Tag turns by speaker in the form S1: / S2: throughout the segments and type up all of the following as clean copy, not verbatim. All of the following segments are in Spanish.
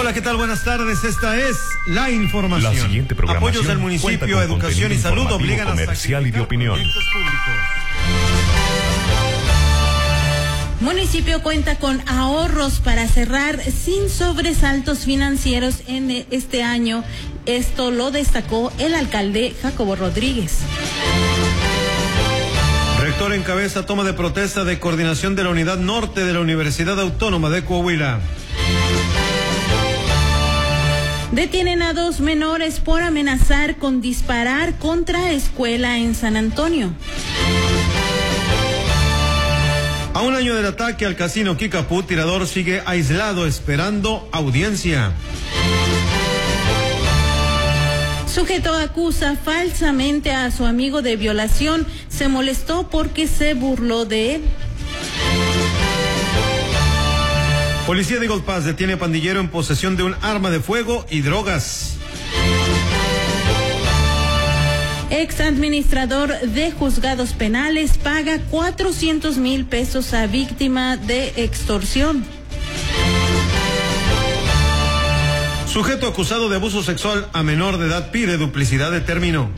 S1: Hola, ¿qué tal? Buenas tardes. Esta es la información.
S2: La siguiente programación
S1: Apoyos del municipio, educación y salud obligan a
S2: comercial y de opinión.
S1: Proyectos públicos.
S3: Municipio cuenta con ahorros para cerrar sin sobresaltos financieros en este año. Esto lo destacó el alcalde Jacobo Rodríguez.
S1: Rector encabeza toma de protesta de coordinación de la Unidad Norte de la Universidad Autónoma de Coahuila.
S3: Detienen a 2 menores por amenazar con disparar contra escuela en San Antonio.
S1: A un año del ataque al casino Kickapoo, tirador sigue aislado esperando audiencia.
S3: Sujeto acusa falsamente a su amigo de violación. Se molestó porque se burló de él.
S1: Policía de Eagle Pass detiene a pandillero en posesión de un arma de fuego y drogas.
S3: Ex administrador de juzgados penales paga 400,000 pesos a víctima de extorsión.
S1: Sujeto acusado de abuso sexual a menor de edad pide duplicidad de término.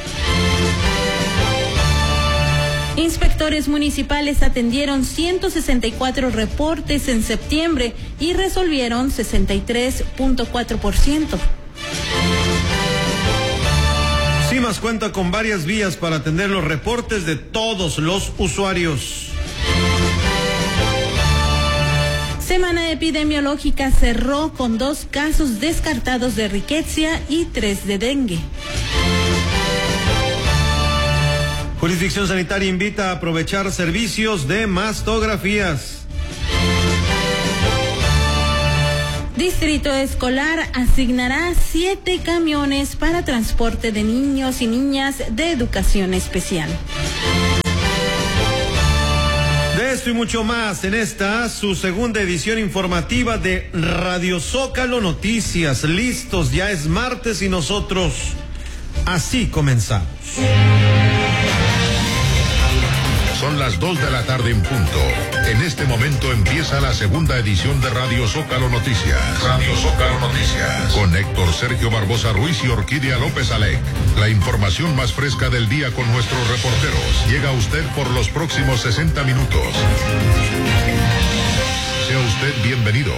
S3: Inspectores municipales atendieron 164 reportes en septiembre y resolvieron 63.4%.
S1: CIMAS cuenta con varias vías para atender los reportes de todos los usuarios.
S3: Semana epidemiológica cerró con 2 casos descartados de riqueza y 3 de dengue.
S1: Jurisdicción sanitaria invita a aprovechar servicios de mastografías.
S3: Distrito Escolar asignará 7 camiones para transporte de niños y niñas de educación especial.
S1: De esto y mucho más en esta, su segunda edición informativa de Radio Zócalo Noticias. Listos, ya es martes y nosotros así comenzamos.
S4: Son las 2 de la tarde en punto. En este momento empieza la segunda edición de Radio Zócalo Noticias. Radio Zócalo Noticias. Con Héctor Sergio Barbosa Ruiz y Orquídea López Alec. La información más fresca del día con nuestros reporteros. Llega a usted por los próximos 60 minutos. Sea usted bienvenido.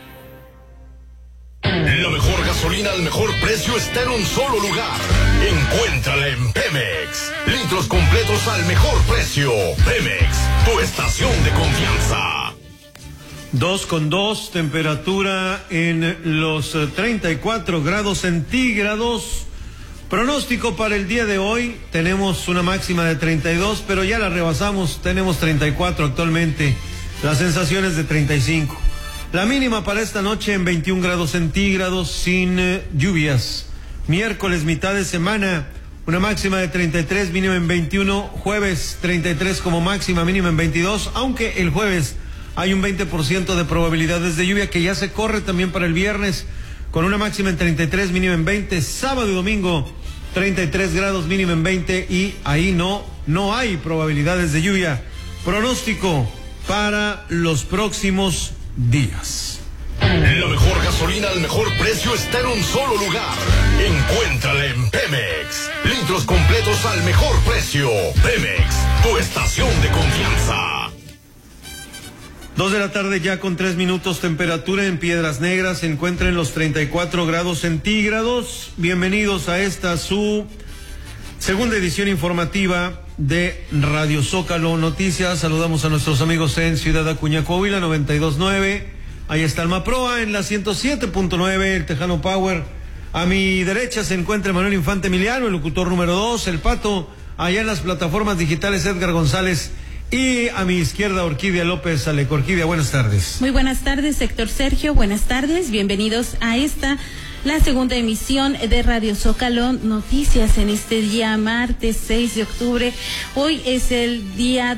S5: La mejor gasolina al mejor precio está en un solo lugar. Encuéntrala en Pemex. Litros completos al mejor precio. Pemex, tu estación de confianza.
S1: 2:2, temperatura en los 34 grados centígrados. Pronóstico para el día de hoy, tenemos una máxima de 32, pero ya la rebasamos, tenemos 34 actualmente. Las sensaciones de 35. La mínima para esta noche en 21 grados centígrados sin lluvias. Miércoles, mitad de semana, una máxima de 33, mínima en 21. Jueves, 33 como máxima, mínima en 22, aunque el jueves hay un 20% de probabilidades de lluvia que ya se corre también para el viernes, con una máxima en 33, mínima en 20. Sábado y domingo, 33 grados, mínima en 20, y ahí no hay probabilidades de lluvia. Pronóstico para los próximos días.
S5: La mejor gasolina al mejor precio está en un solo lugar. Encuéntrala en Pemex. Litros completos al mejor precio. Pemex, tu estación de confianza.
S1: 2 de la tarde ya con 3 minutos, temperatura en Piedras Negras se encuentra en los 34 grados centígrados. Bienvenidos a esta su segunda edición informativa de Radio Zócalo Noticias. Saludamos a nuestros amigos en Ciudad Acuña, Coahuila, 92.9. Ahí está el Maproa en la 107.9, el Tejano Power. A mi derecha se encuentra Manuel Infante Emiliano, el locutor número 2, el Pato. Allá en las plataformas digitales, Edgar González. Y a mi izquierda, Orquídea López Alec. Orquídea, buenas tardes.
S3: Muy buenas tardes, Héctor Sergio. Buenas tardes. Bienvenidos a la segunda emisión de Radio Zócalo Noticias en este día martes 6 de octubre. Hoy es el día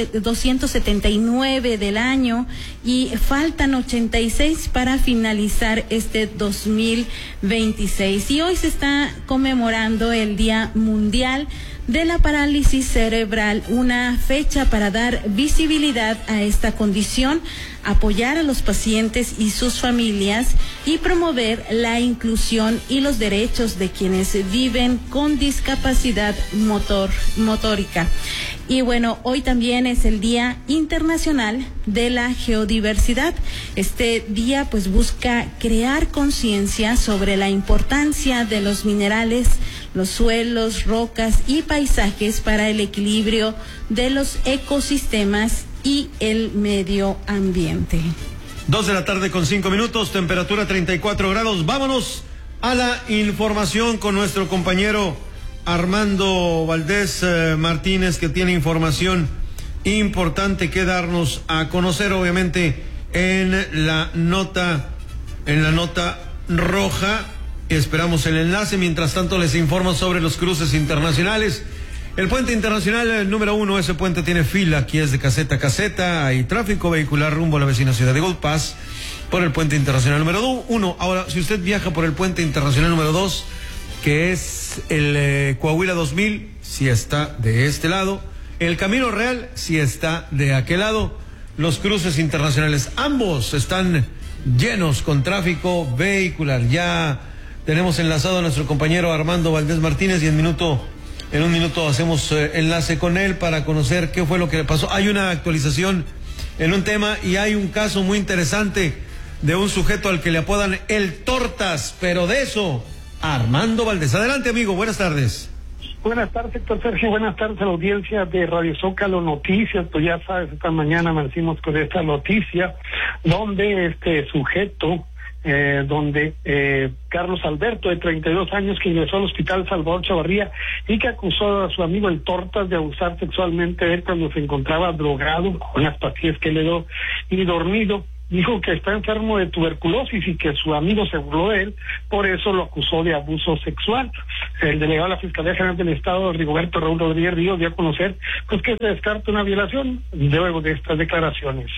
S3: 279 del año y faltan 86 para finalizar este 2026. Y hoy se está conmemorando el Día Mundial de la parálisis cerebral, una fecha para dar visibilidad a esta condición, apoyar a los pacientes y sus familias y promover la inclusión y los derechos de quienes viven con discapacidad motórica. Y bueno, hoy también es el Día Internacional de la Geodiversidad. Este día pues busca crear conciencia sobre la importancia de los minerales, los suelos, rocas y paisajes para el equilibrio de los ecosistemas y el medio ambiente.
S1: 2:05 p.m, temperatura 34 grados. Vámonos a la información con nuestro compañero Armando Valdés Martínez, que tiene información importante que darnos a conocer, obviamente, en la nota roja. Esperamos el enlace. Mientras tanto, les informo sobre los cruces internacionales. El puente internacional número 1, ese puente tiene fila, aquí es de caseta a caseta, hay tráfico vehicular rumbo a la vecina ciudad de Gold Pass por el puente internacional número 1. Ahora, si usted viaja por el puente internacional número 2, que es el Coahuila 2000, si está de este lado, el Camino Real, si está de aquel lado, los cruces internacionales, ambos están llenos con tráfico vehicular. Ya tenemos enlazado a nuestro compañero Armando Valdés Martínez y en un minuto hacemos enlace con él para conocer qué fue lo que le pasó. Hay una actualización en un tema y hay un caso muy interesante de un sujeto al que le apodan el Tortas, pero de eso, Armando Valdés. Adelante, amigo, buenas tardes.
S2: Buenas tardes, Héctor Sergio, buenas tardes a la audiencia de Radio Zócalo Noticias. Pues ya sabes, esta mañana amanecimos con esta noticia donde este sujeto, Carlos Alberto, de 32 años, que ingresó al hospital Salvador Chavarría y que acusó a su amigo el Tortas de abusar sexualmente de él cuando se encontraba drogado con las pastillas que le dio y dormido. Dijo que está enfermo de tuberculosis y que su amigo se burló de él, por eso lo acusó de abuso sexual. El delegado de la Fiscalía General del Estado, Rigoberto Raúl Rodríguez Ríos, dio a conocer pues que se descarta una violación luego de estas declaraciones.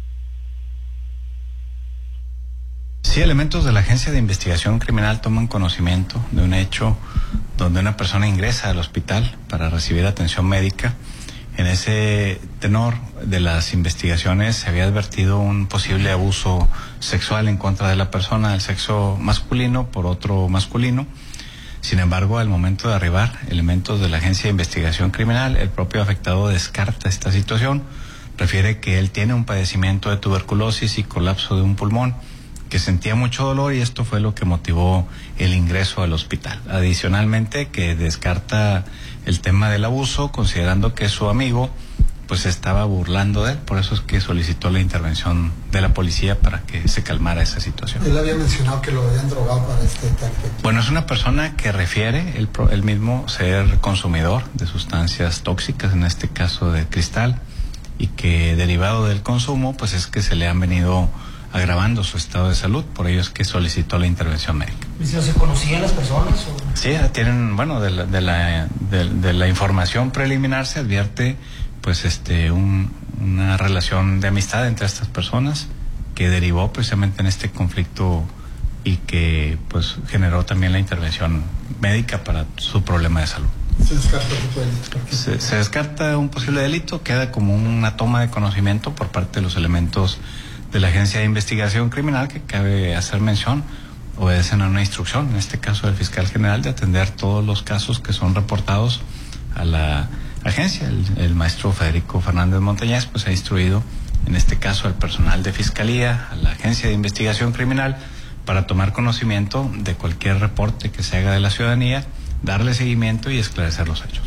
S6: Sí, elementos de la Agencia de Investigación Criminal toman conocimiento de un hecho donde una persona ingresa al hospital para recibir atención médica. En ese tenor de las investigaciones se había advertido un posible abuso sexual en contra de la persona del sexo masculino por otro masculino. Sin embargo, al momento de arribar elementos de la Agencia de Investigación Criminal, el propio afectado descarta esta situación, refiere que él tiene un padecimiento de tuberculosis y colapso de un pulmón, que sentía mucho dolor y esto fue lo que motivó el ingreso al hospital. Adicionalmente, que descarta el tema del abuso, considerando que su amigo pues estaba burlando de él, por eso es que solicitó la intervención de la policía para que se calmara esa situación.
S7: Él había mencionado que lo habían drogado para este efecto.
S6: Bueno, es una persona que refiere él mismo ser consumidor de sustancias tóxicas, en este caso de cristal, y que derivado del consumo pues es que se le han venido agravando su estado de salud, por ello es que solicitó la intervención médica.
S7: ¿Y si se conocían las personas? ¿O?
S6: Sí, tienen, bueno, de la información preliminar se advierte pues una relación de amistad entre estas personas que derivó precisamente en este conflicto y que pues generó también la intervención médica para su problema de salud.
S7: ¿Se descarta un tipo de delito?
S6: Se descarta un posible delito, queda como una toma de conocimiento por parte de los elementos de la Agencia de Investigación Criminal, que cabe hacer mención, obedecen a una instrucción, en este caso del fiscal general, de atender todos los casos que son reportados a la agencia. El maestro Federico Fernández Montañez pues ha instruido, en este caso, al personal de fiscalía, a la Agencia de Investigación Criminal, para tomar conocimiento de cualquier reporte que se haga de la ciudadanía, darle seguimiento y esclarecer los hechos.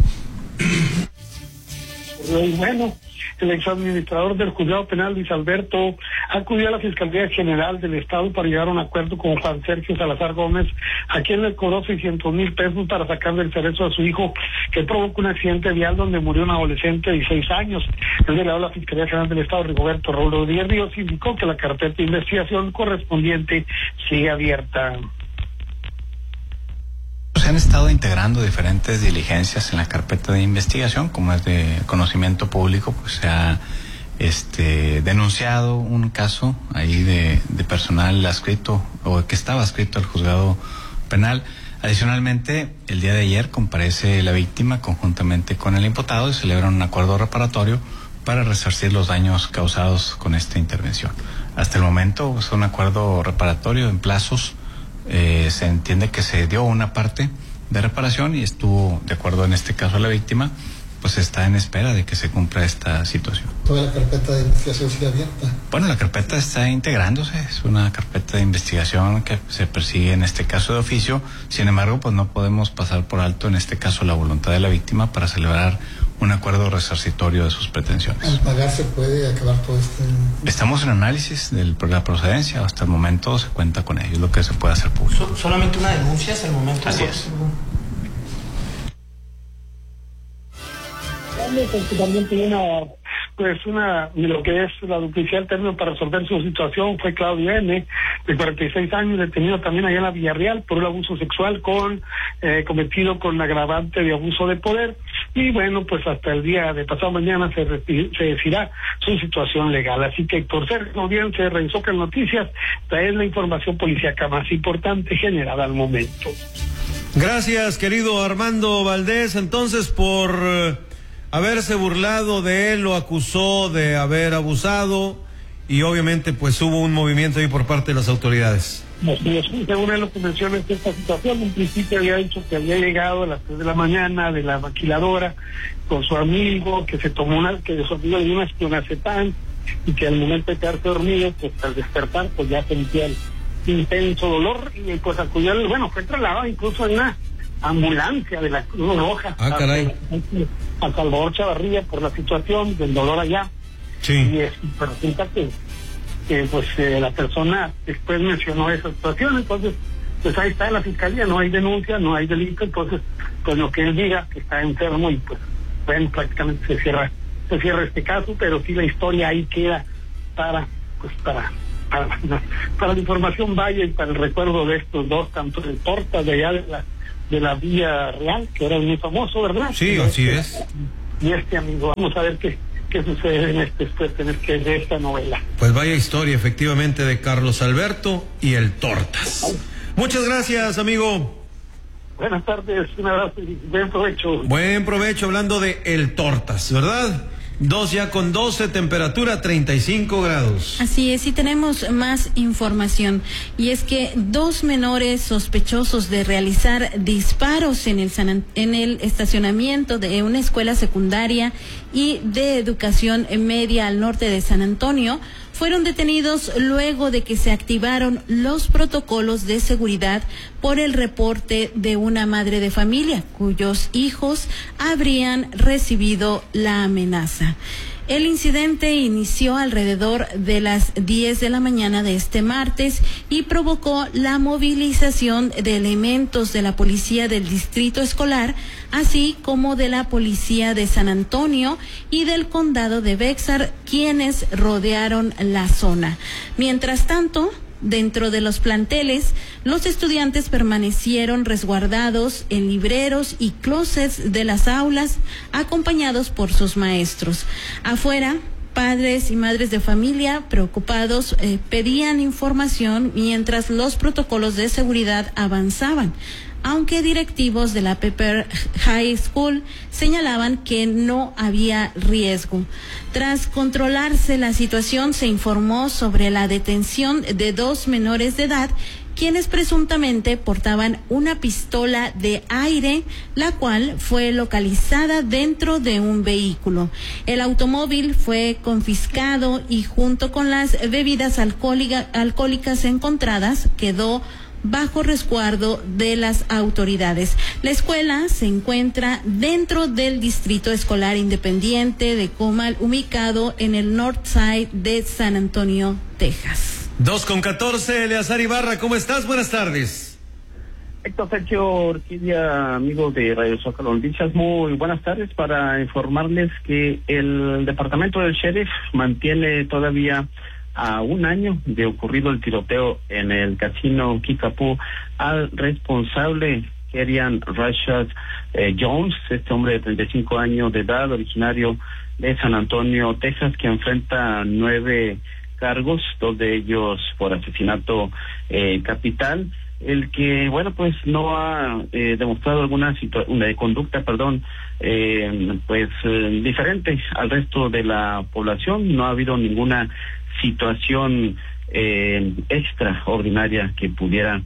S2: Y bueno, el exadministrador del Juzgado Penal, Luis Alberto, acudió a la Fiscalía General del Estado para llegar a un acuerdo con Juan Sergio Salazar Gómez, a quien le cobró 600,000 pesos para sacar del cerezo a su hijo, que provocó un accidente vial donde murió un adolescente de 16 años. El delegado de la Fiscalía General del Estado, Rigoberto Raúl Rodríguez Ríos, indicó que la carpeta de investigación correspondiente sigue abierta.
S6: Se han estado integrando diferentes diligencias en la carpeta de investigación, como es de conocimiento público, pues se ha denunciado un caso ahí de personal adscrito o que estaba adscrito al juzgado penal Adicionalmente, el día de ayer comparece la víctima conjuntamente con el imputado y celebran un acuerdo reparatorio para resarcir los daños causados con esta intervención. Hasta el momento es un acuerdo reparatorio en plazos. Se entiende que se dio una parte de reparación y estuvo de acuerdo en este caso la víctima, pues está en espera de que se cumpla esta situación.
S7: ¿Toda la carpeta de investigación sigue abierta?
S6: Bueno, la carpeta está integrándose, es una carpeta de investigación que se persigue en este caso de oficio. Sin embargo, pues no podemos pasar por alto en este caso la voluntad de la víctima para celebrar un acuerdo resarcitorio de sus pretensiones.
S7: ¿Al pagar se puede acabar todo este...?
S6: Estamos en análisis de la procedencia, hasta el momento se cuenta con ello, es lo que se puede hacer público.
S8: ¿Solamente una denuncia hasta el momento?
S6: Así es.
S2: También tiene lo que es la duplicidad del término para resolver su situación. Fue Claudio N., de 46 años, detenido también allá en la Villarreal por un abuso sexual cometido con agravante de abuso de poder. Y bueno, pues hasta el día de pasado mañana se decidirá su situación legal. Así que por ser audiencia de Radio Zócalo Noticias, esta es la información policíaca más importante generada al momento.
S1: Gracias, querido Armando Valdés. Entonces, por haberse burlado de él, lo acusó de haber abusado y obviamente pues hubo un movimiento ahí por parte de las autoridades.
S2: Así es, según él lo que menciona es esta situación. En principio había dicho que había llegado a las 3 de la mañana de la maquiladora con su amigo, que se tomó que su amigo le dio una clonazepam y que al momento de quedarse dormido, pues al despertar pues ya sentía el intenso dolor y pues acudió, fue trasladado incluso en una ambulancia de la Cruz Roja a Salvador Chavarría por la situación del dolor allá.
S1: Sí.
S2: Y pues resulta que pues la persona después mencionó esa situación. Entonces pues ahí está la fiscalía, no hay denuncia, no hay delito. Entonces pues lo que él diga que está enfermo y pues bueno, prácticamente se cierra este caso, pero sí la historia ahí queda para la información vaya y para el recuerdo de estos dos, tanto el Tortas de allá de la Villa Real, que era muy famoso, ¿verdad?
S1: Sí, así es.
S2: Y este amigo, vamos a ver qué sucede después de esta novela.
S1: Pues vaya historia, efectivamente, de Carlos Alberto y el Tortas. Muchas gracias, amigo.
S2: Buenas tardes, un abrazo y buen provecho.
S1: Buen provecho, hablando de el Tortas, ¿verdad? 2:12, temperatura 35 grados.
S3: Así es, y tenemos más información. Y es que 2 menores sospechosos de realizar disparos en el estacionamiento de una escuela secundaria y de educación media al norte de San Antonio fueron detenidos luego de que se activaron los protocolos de seguridad por el reporte de una madre de familia cuyos hijos habrían recibido la amenaza. El incidente inició alrededor de las 10 de la mañana de este martes y provocó la movilización de elementos de la policía del distrito escolar, así como de la policía de San Antonio y del condado de Bexar, quienes rodearon la zona. Mientras tanto, dentro de los planteles, los estudiantes permanecieron resguardados en libreros y closets de las aulas, acompañados por sus maestros. Afuera, padres y madres de familia preocupados pedían información mientras los protocolos de seguridad avanzaban, aunque directivos de la Pepper High School señalaban que no había riesgo. Tras controlarse la situación, se informó sobre la detención de 2 menores de edad, quienes presuntamente portaban una pistola de aire, la cual fue localizada dentro de un vehículo. El automóvil fue confiscado y junto con las bebidas alcohólicas encontradas quedó bajo resguardo de las autoridades. La escuela se encuentra dentro del Distrito Escolar Independiente de Comal, ubicado en el North Side de San Antonio, Texas.
S1: 2:14, Eleazar Ibarra, ¿cómo estás? Buenas tardes.
S9: Héctor Sergio Orquídea, amigos de Radio Zócalo Noticias, muy buenas tardes, para informarles que el departamento del sheriff mantiene todavía a un año de ocurrido el tiroteo en el casino Kickapoo al responsable, Kerian Rashad Jones, este hombre de 35 años de edad, originario de San Antonio, Texas, que enfrenta 9 cargos, 2 de ellos por asesinato capital. el que, bueno, pues no ha demostrado alguna conducta, diferente al resto de la población. No ha habido ninguna situación extraordinaria que pudiera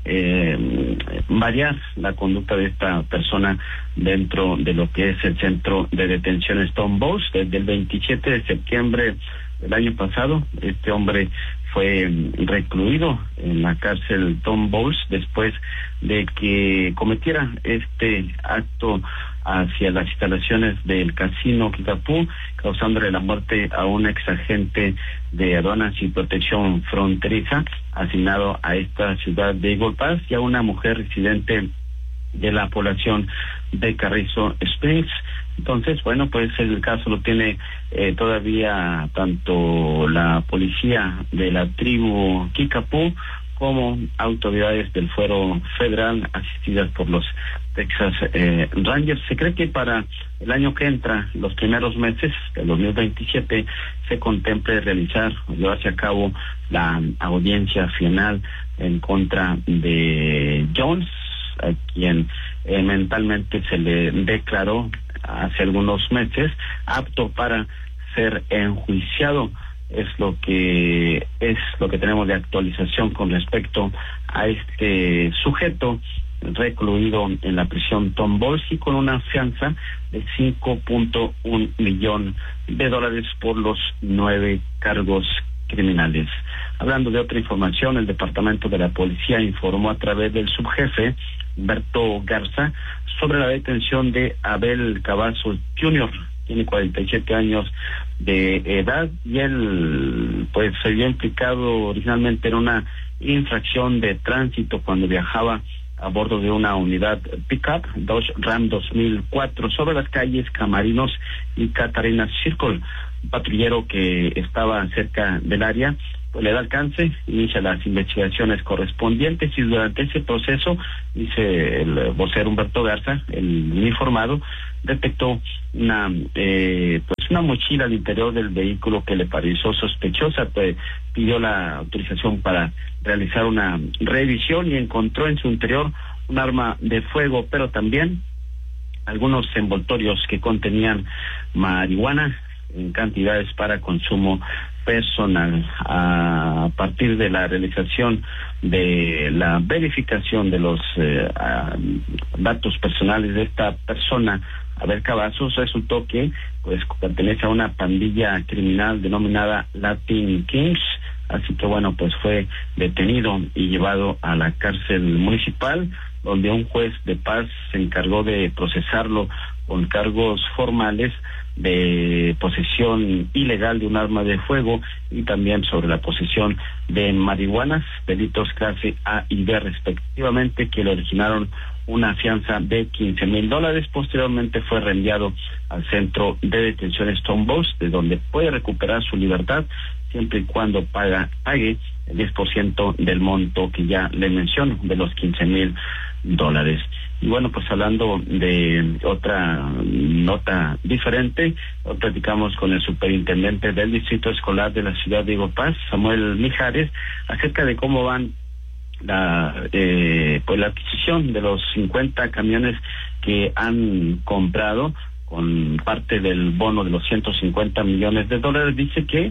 S9: variar la conducta de esta persona dentro de lo que es el centro de detención Stone Bowls. Desde el 27 de septiembre del año pasado, este hombre fue recluido en la cárcel Stone Bowls después de que cometiera este acto hacia las instalaciones del casino Kickapoo, causándole la muerte a un exagente de aduanas y protección fronteriza asignado a esta ciudad de Eagle Pass, y a una mujer residente de la población de Carrizo Springs. Entonces, bueno, pues el caso lo tiene todavía tanto la policía de la tribu Kickapoo como autoridades del fuero federal asistidas por los Texas Rangers. Se cree que para el año que entra, los primeros meses del 2027, se contemple realizar o llevarse a cabo la audiencia final en contra de Jones, a quien mentalmente se le declaró hace algunos meses apto para ser enjuiciado. Es lo que tenemos de actualización con respecto a este sujeto recluido en la prisión Stone Bowls y con una fianza de $5.1 millón por los 9 cargos criminales. Hablando de otra información, el Departamento de la Policía informó a través del subjefe Humberto Garza sobre la detención de Abel Cavazos Jr., tiene 47 años de edad, y él pues se vio implicado originalmente en una infracción de tránsito cuando viajaba a bordo de una unidad pickup Dodge Ram 2004 sobre las calles Camarinos y Catarina Circle. Un patrullero que estaba cerca del área pues le da alcance, inicia las investigaciones correspondientes, y durante ese proceso, dice el vocero Humberto Garza, el uniformado, detectó una mochila al interior del vehículo que le pareció sospechosa. Pues pidió la autorización para realizar una revisión y encontró en su interior un arma de fuego, pero también algunos envoltorios que contenían marihuana en cantidades para consumo personal. A partir de la realización de la verificación de los datos personales de esta persona, Abel Cavazos, resultó que pues pertenece a una pandilla criminal denominada Latin Kings. Así que bueno, pues fue detenido y llevado a la cárcel municipal, donde un juez de paz se encargó de procesarlo con cargos formales de posesión ilegal de un arma de fuego y también sobre la posesión de marihuanas, delitos clase A y B respectivamente, que le originaron una fianza de $15,000. Posteriormente fue reenviado al centro de detención Stone Bowls, de donde puede recuperar su libertad siempre y cuando pague el 10% del monto que ya le menciono, de los $15,000. Y bueno, pues hablando de otra nota diferente, hoy platicamos con el superintendente del Distrito Escolar de la ciudad de Eagle Pass, Samuel Mijares, acerca de cómo van la adquisición de los 50 camiones que han comprado con parte del bono de los $150 millones. Dice que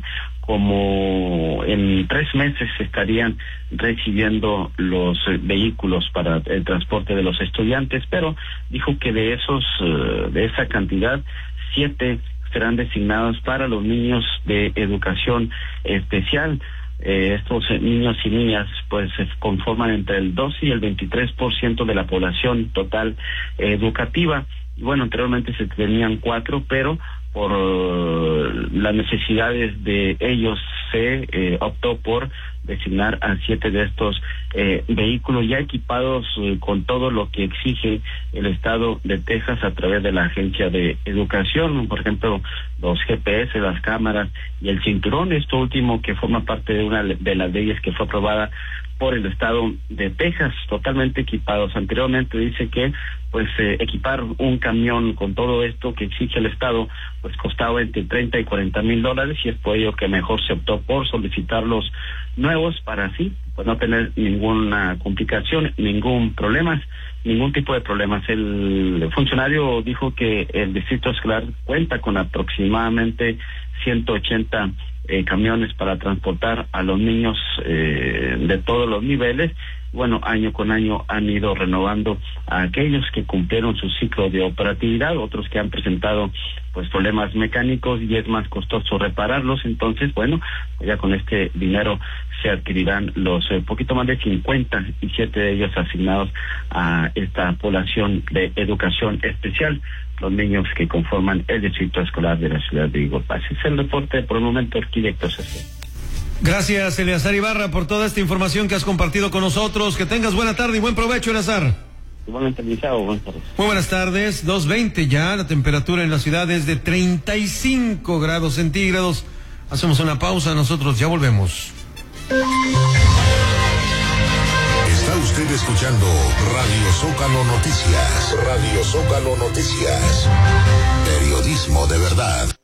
S9: como en 3 meses estarían recibiendo los vehículos para el transporte de los estudiantes, pero dijo que de esa cantidad, 7 serán designados para los niños de educación especial. Estos niños y niñas pues se conforman entre el 12 y el 23% de la población total educativa. Y bueno, anteriormente se tenían 4, pero por las necesidades de ellos se optó por designar a 7 de estos vehículos ya equipados con todo lo que exige el estado de Texas a través de la Agencia de Educación, por ejemplo, los GPS, las cámaras y el cinturón. Esto último que forma parte de una de las leyes que fue aprobada por el estado de Texas, totalmente equipados. Anteriormente dice que pues equipar un camión con todo esto que exige el estado pues costaba entre 30 y 40 mil dólares, y es por ello que mejor se optó por solicitar los nuevos para así pues no tener ninguna complicación, ningún tipo de problemas. El funcionario dijo que el distrito escolar cuenta con aproximadamente 180 camiones para transportar a los niños de todos los niveles. Bueno, año con año han ido renovando a aquellos que cumplieron su ciclo de operatividad, otros que han presentado pues problemas mecánicos y es más costoso repararlos. Entonces, bueno, ya con este dinero se adquirirán los poquito más de 57 de ellos asignados a esta población de educación especial, los niños que conforman el distrito escolar de la ciudad de Igor Paz. Es el reporte por el momento, arquitecto.
S1: Gracias, Eleazar Ibarra, por toda esta información que has compartido con nosotros. Que tengas buena tarde y buen provecho, Eleazar.
S9: Igualmente, Liceo, buenas tardes.
S1: Muy buenas tardes, 2:20 ya, la temperatura en la ciudad es de 35 grados centígrados. Hacemos una pausa, nosotros ya volvemos.
S4: Está usted escuchando Radio Zócalo Noticias. Radio Zócalo Noticias. Periodismo de verdad.